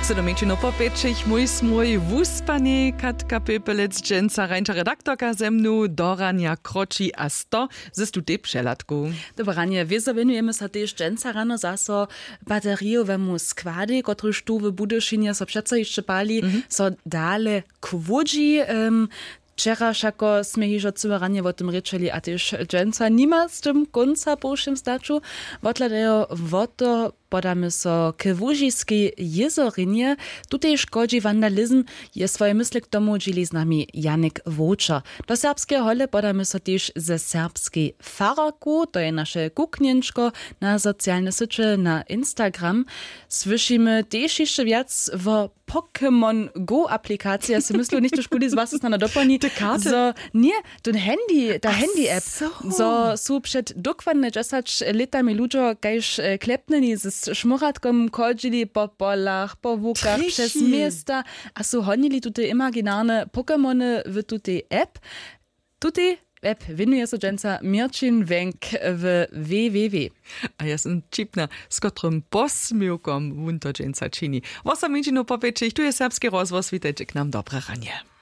So do menšino popiečich mój smój wuspanie Katka Pepelec, dżęca rańcza redaktorka ze mną Dorania Kroci a 100 ze study przelatku. Dobranie, wyzawinujemy sa też dżęca rano zaso bateriowemu składy, który tu w Budyszynie so przeco jeszcze pali, so dale kwodzi. Wczera szako sme hižo cywaranie o tym ryczeli, a też dżęca nima z tym końca po všem staču. Wotladejo woto podamy so k Łužiskiej jezorinie. Tutaj szkodzi vandalizm, je swoje mysli k tomu dzieli z nami Janek Wočer. Do serbskie hole podamy so też ze serbskiej faraku, to je nasze kuknienczko na socjalne sycie, na Instagram. Słyszymy też jeszcze wiac w Pokémon Go aplikacja. Si myślę, nicht to szkody z was jest na doponi. So, nie, ten handy, ta handy app. So, su przed dokładnie 10 latami ludzie kajż klepneni z szmuratkom chodzili po polach, po łukach, przez miasta, a su honili tutaj imaginarne Pokémony w tutaj app. Tutaj app winuje so dżęca Mirčin Wenk w www. A ja sam čipna, z którym posmiłkom wunto dżęca čini. Wasa menšino popiečich, tu je serbski rozvoz, witajcie k nam, dobre ranie.